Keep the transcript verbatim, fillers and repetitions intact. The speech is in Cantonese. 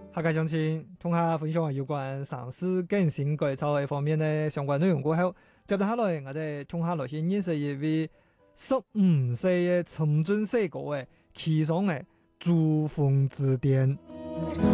客家乡亲，同下分享下有關城市更新改造嘅方面嘅相關內容過後，接落下來我哋同下來先認識一位十五歲嘅深圳細哥嘅其中嘅珠峰之巔。